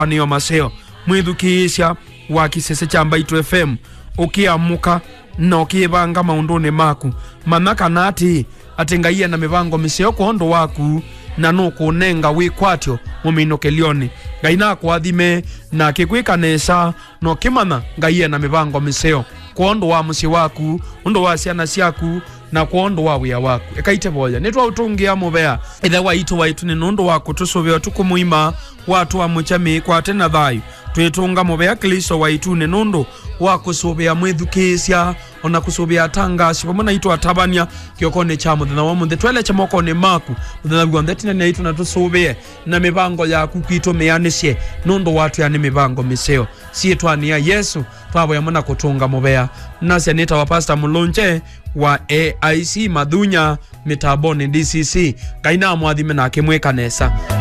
niyo maseo mwithukisha wa kisese cha Mbaitu FM ukiamuka na ukibanga maundone maku manaka nati atengaia na mibango miseo kondo waku na nuku nenga wikwatyo muminokelioni gaina kwathime na kikwika nesa no kimana gaia na mibango miseo kondo wa musi waku undo wa ciana ciaku na kondo wa wia waku ekaite boya nitwa utungia mubea itha waitu ni nundo waku tusubeo tukumuima watu wa muchami kwa tena thayu twetunga mubea Kristo waitu ni nundo waku subea mwithukisya ona kusubea tangasi pamona itu atabania kiokone cha muthina wa munthe twele cha moko ni maku muthina wa ndetina na itu na tusubea na mibango ya kukito meanisye nundo watu ya ni mibango miseo si twania Yesu twabo ya mona kutunga mubea nasi anita wa Pastor Mulonje wa AIC Madhunya mitaboni DCC kaina mwathime na kimwe kanesa